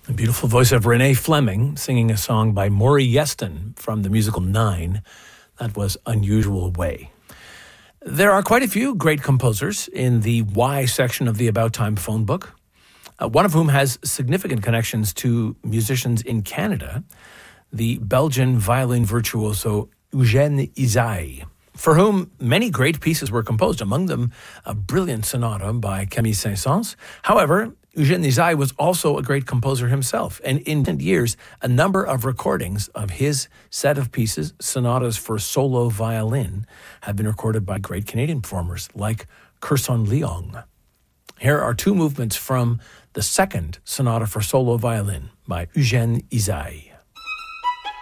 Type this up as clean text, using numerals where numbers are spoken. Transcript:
The beautiful voice of Renee Fleming singing a song by Maury Yeston from the musical Nine. That was Unusual Way. There are quite a few great composers in the Why section of the About Time phone book, one of whom has significant connections to musicians in Canada, the Belgian violin virtuoso Eugène Ysaÿe, for whom many great pieces were composed, among them a brilliant sonata by Camille Saint-Saëns. However, Eugène Ysaÿe was also a great composer himself, and in recent years, a number of recordings of his set of pieces, sonatas for solo violin, have been recorded by great Canadian performers like Kirsan Leong. Here are two movements from the second sonata for solo violin by Eugène Ysaÿe.